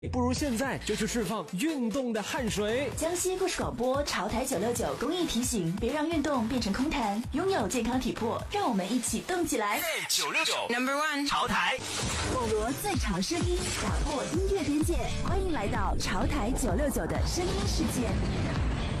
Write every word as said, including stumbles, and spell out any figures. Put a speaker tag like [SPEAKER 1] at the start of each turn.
[SPEAKER 1] 不如现在就去释放运动的汗水。
[SPEAKER 2] 江西故事广播潮台九六九公益提醒：别让运动变成空谈，拥有健康体魄，让我们一起动起来。
[SPEAKER 3] 九六九 Number One 潮台，
[SPEAKER 2] 网罗最潮声音，打破音乐边界，欢迎来到潮台九六九的声音世界。